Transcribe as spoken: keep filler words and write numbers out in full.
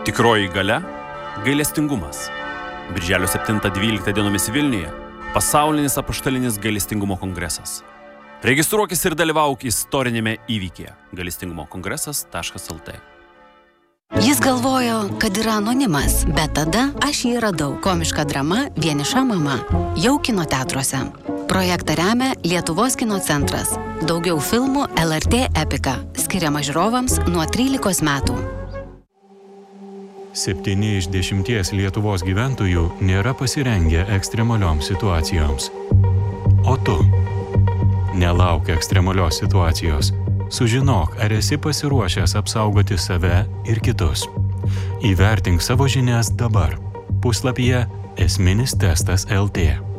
Tikroji galia – gailestingumas. Birželio septintą dvyliktą dienomis Vilniuje pasaulinis apaštalinis gailestingumo kongresas. Registruokis ir dalyvauk istorinėme įvykyje gailestingumo kongresas taškas lt. Jis galvojo, kad yra anonimas, bet tada aš jį radau. Komiška drama Vieniša mama. Jau kino teatruose. Projektą remia Lietuvos kino centras. Daugiau filmų L R T Epika. Skiriama žiūrovams nuo trylikos metų. Septyni iš dešimties Lietuvos gyventojų nėra pasirengę ekstremalioms situacijoms. O tu? Nelauk ekstremalios situacijos. Sužinok, ar esi pasiruošęs apsaugoti save ir kitus. Įvertink savo žinias dabar. Puslapyje esminis testas L T.